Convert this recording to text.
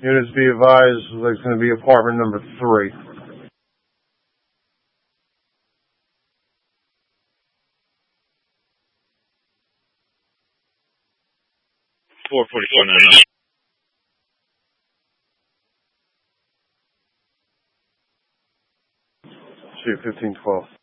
Units be advised, there's going to be apartment number 3. 444 now. Street 1512.